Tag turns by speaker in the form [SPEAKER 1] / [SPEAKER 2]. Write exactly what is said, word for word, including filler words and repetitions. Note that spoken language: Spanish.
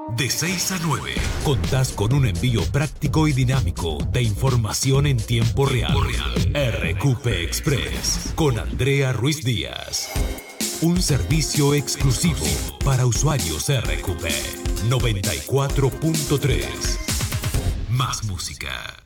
[SPEAKER 1] De seis a nueve, contás con un envío práctico y dinámico de información en tiempo real. R Q P Express con Andrea Ruiz Díaz. Un servicio exclusivo para usuarios R Q P. noventa y cuatro punto tres. Más música.